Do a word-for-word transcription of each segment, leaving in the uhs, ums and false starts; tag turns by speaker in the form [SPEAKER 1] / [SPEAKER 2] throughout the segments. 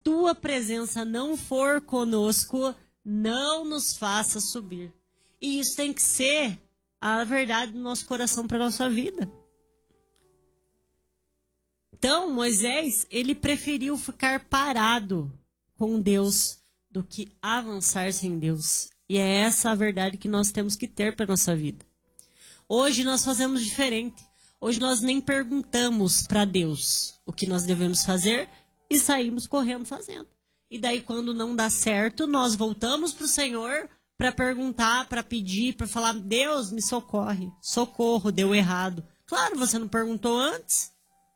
[SPEAKER 1] tua presença não for conosco, não nos faça subir. E isso tem que ser a verdade do nosso coração para a nossa vida. Então, Moisés, ele preferiu ficar parado com Deus do que avançar sem Deus. E é essa a verdade que nós temos que ter para a nossa vida. Hoje nós fazemos diferente. Hoje nós nem perguntamos para Deus o que nós devemos fazer e saímos correndo fazendo. E daí quando não dá certo, nós voltamos para o Senhor para perguntar, para pedir, para falar, Deus, me socorre, socorro, deu errado. Claro, você não perguntou antes.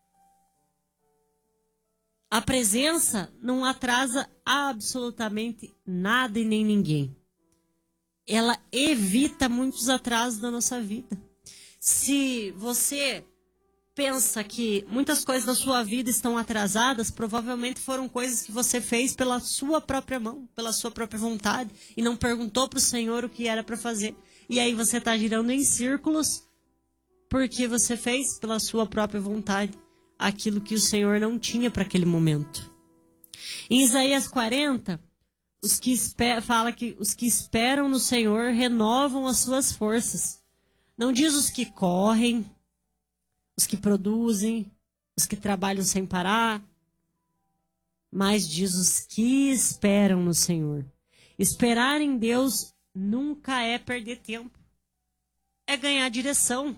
[SPEAKER 1] A presença não atrasa absolutamente nada e nem ninguém. Ela evita muitos atrasos da nossa vida. Se você pensa que muitas coisas da sua vida estão atrasadas, provavelmente foram coisas que você fez pela sua própria mão, pela sua própria vontade, e não perguntou para o Senhor o que era para fazer. E aí você está girando em círculos porque você fez pela sua própria vontade aquilo que o Senhor não tinha para aquele momento. Em Isaías quarenta, os que esper- fala que os que esperam no Senhor renovam as suas forças. Não diz os que correm, os que produzem, os que trabalham sem parar, mas diz os que esperam no Senhor. Esperar em Deus nunca é perder tempo. É ganhar direção.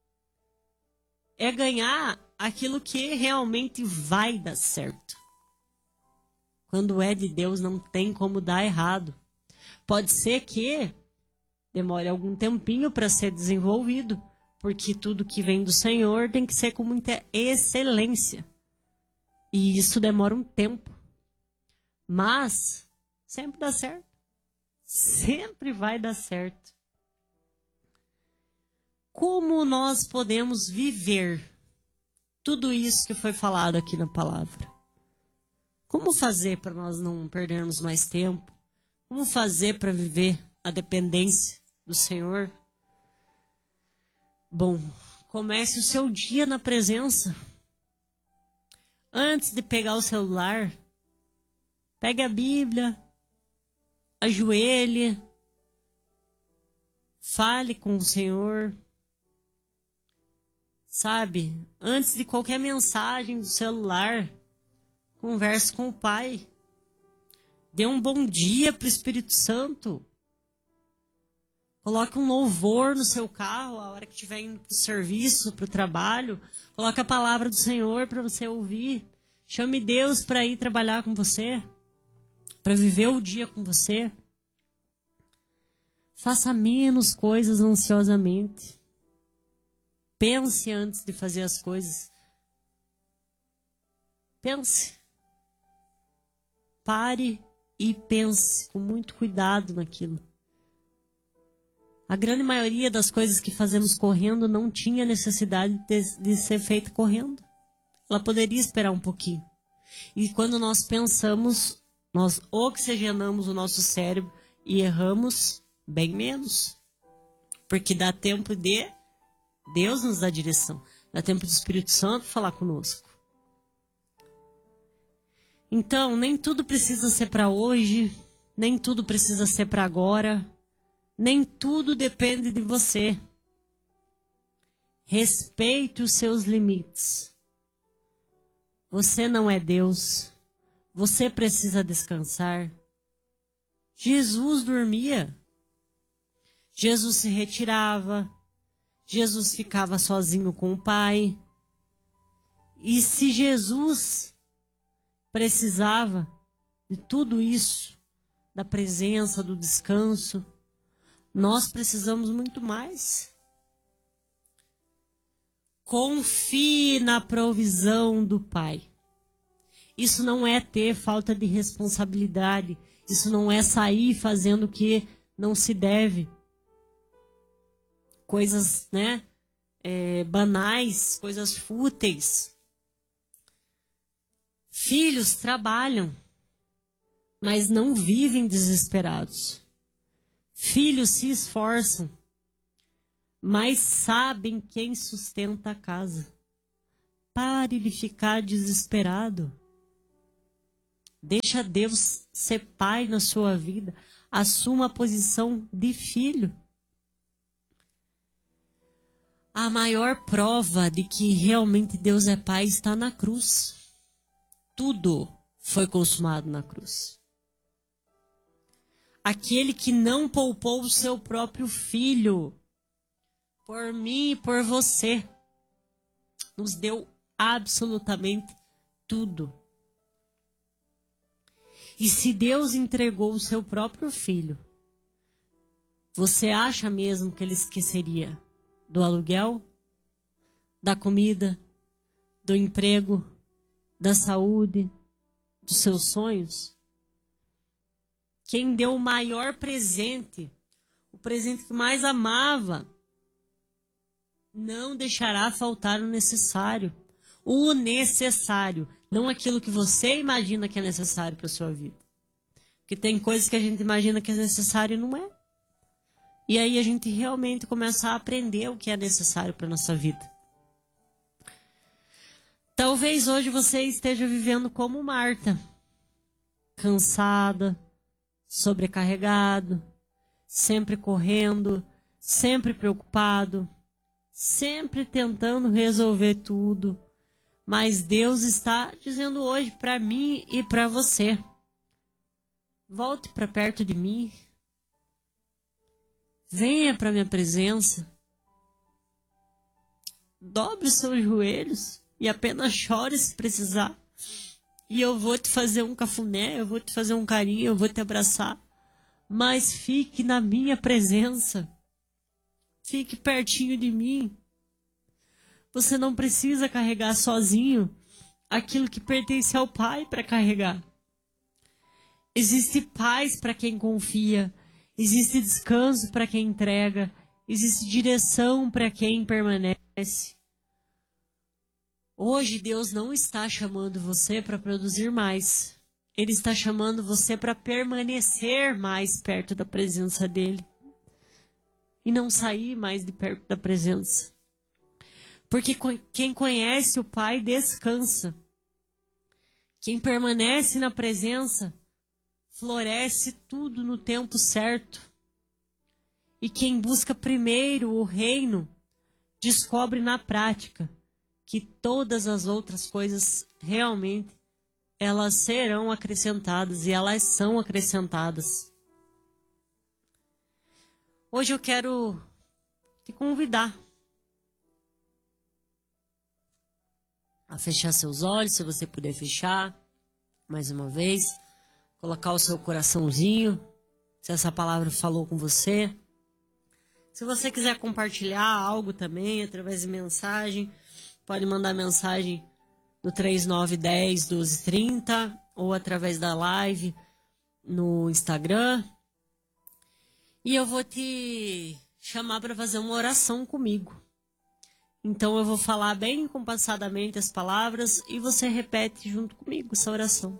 [SPEAKER 1] É ganhar aquilo que realmente vai dar certo. Quando é de Deus, não tem como dar errado. Pode ser que demore algum tempinho para ser desenvolvido, porque tudo que vem do Senhor tem que ser com muita excelência. E isso demora um tempo. Mas sempre dá certo. Sempre vai dar certo. Como nós podemos viver tudo isso que foi falado aqui na palavra? Como fazer para nós não perdermos mais tempo? Como fazer para viver a dependência do Senhor? Bom, comece o seu dia na presença. Antes de pegar o celular, pegue a Bíblia, ajoelhe, fale com o Senhor. Sabe, antes de qualquer mensagem do celular, converse com o Pai. Dê um bom dia para o Espírito Santo. Coloque um louvor no seu carro, a hora que estiver indo para o serviço, para o trabalho. Coloque a palavra do Senhor para você ouvir. Chame Deus para ir trabalhar com você, para viver o dia com você. Faça menos coisas ansiosamente. Pense antes de fazer as coisas. Pense. Pare e pense com muito cuidado naquilo. A grande maioria das coisas que fazemos correndo não tinha necessidade de, de ser feita correndo. Ela poderia esperar um pouquinho. E quando nós pensamos, nós oxigenamos o nosso cérebro e erramos bem menos. Porque dá tempo de Deus nos dá direção. Dá tempo do Espírito Santo falar conosco. Então, nem tudo precisa ser para hoje, nem tudo precisa ser para agora, nem tudo depende de você. Respeite os seus limites. Você não é Deus. Você precisa descansar. Jesus dormia. Jesus se retirava. Jesus ficava sozinho com o Pai. E se Jesus precisava de tudo isso, da presença, do descanso, nós precisamos muito mais. Confie na provisão do Pai. Isso não é ter falta de responsabilidade. Isso não é sair fazendo o que não se deve. Coisas, né, é, banais, coisas fúteis. Filhos trabalham, mas não vivem desesperados. Filhos se esforçam, mas sabem quem sustenta a casa. Pare de ficar desesperado. Deixa Deus ser pai na sua vida. Assuma a posição de filho. A maior prova de que realmente Deus é pai está na cruz. Tudo foi consumado na cruz. Aquele que não poupou o seu próprio filho, por mim e por você, nos deu absolutamente tudo. E se Deus entregou o seu próprio filho, você acha mesmo que ele esqueceria do aluguel, da comida, do emprego, da saúde, dos seus sonhos? Quem deu o maior presente, o presente que mais amava, não deixará faltar o necessário. O necessário, não aquilo que você imagina que é necessário para a sua vida. Porque tem coisas que a gente imagina que é necessário e não é. E aí a gente realmente começa a aprender o que é necessário para a nossa vida. Talvez hoje você esteja vivendo como Marta, cansada, sobrecarregado, sempre correndo, sempre preocupado, sempre tentando resolver tudo. Mas Deus está dizendo hoje para mim e para você: volte para perto de mim. Venha para minha presença. Dobre os seus joelhos e apenas chore se precisar. E eu vou te fazer um cafuné, eu vou te fazer um carinho, eu vou te abraçar. Mas fique na minha presença. Fique pertinho de mim. Você não precisa carregar sozinho aquilo que pertence ao Pai para carregar. Existe paz para quem confia. Existe descanso para quem entrega. Existe direção para quem permanece. Hoje Deus não está chamando você para produzir mais. Ele está chamando você para permanecer mais perto da presença dele. E não sair mais de perto da presença. Porque quem conhece o Pai descansa. Quem permanece na presença, floresce tudo no tempo certo. E quem busca primeiro o reino, descobre na prática que todas as outras coisas realmente elas serão acrescentadas e elas são acrescentadas. Hoje eu quero te convidar a fechar seus olhos, se você puder fechar, mais uma vez, colocar o seu coraçãozinho, se essa palavra falou com você. Se você quiser compartilhar algo também, através de mensagem, pode mandar mensagem no três nove um zero, doze trinta ou através da live no Instagram. E eu vou te chamar para fazer uma oração comigo. Então eu vou falar bem compassadamente as palavras e você repete junto comigo essa oração.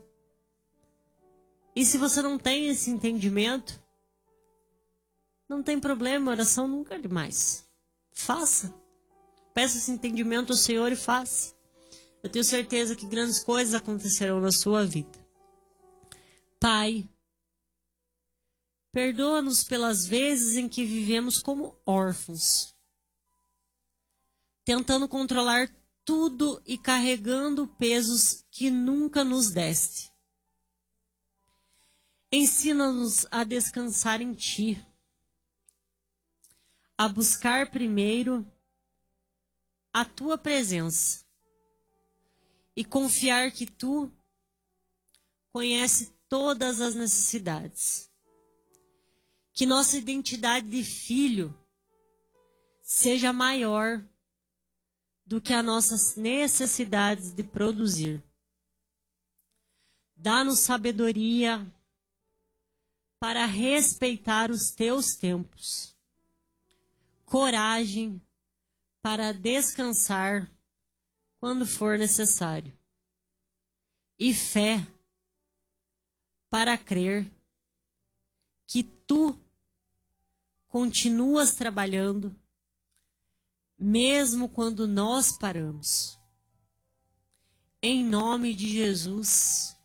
[SPEAKER 1] E se você não tem esse entendimento, não tem problema, a oração nunca é demais. Faça. Peça esse entendimento ao Senhor e faça. Eu tenho certeza que grandes coisas acontecerão na sua vida. Pai, perdoa-nos pelas vezes em que vivemos como órfãos, tentando controlar tudo e carregando pesos que nunca nos deste. Ensina-nos a descansar em Ti, a buscar primeiro a Tua presença e confiar que Tu conhece todas as necessidades. Que nossa identidade de filho seja maior do que as nossas necessidades de produzir. Dá-nos sabedoria para respeitar os Teus tempos, coragem para descansar quando for necessário, e fé para crer que Tu continuas trabalhando, mesmo quando nós paramos. Em nome de Jesus.